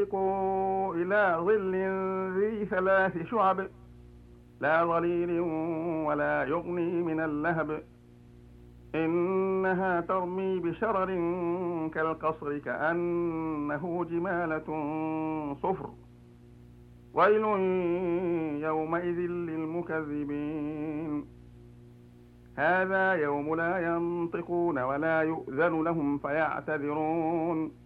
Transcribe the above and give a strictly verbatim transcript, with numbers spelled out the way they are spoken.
فسوقوا إلى ظل ذي ثلاث شعب لا ظليل ولا يغني من اللهب إنها ترمي بشرر كالقصر كأنه جمالة صفر ويل يومئذ للمكذبين هذا يوم لا ينطقون ولا يؤذن لهم فيعتذرون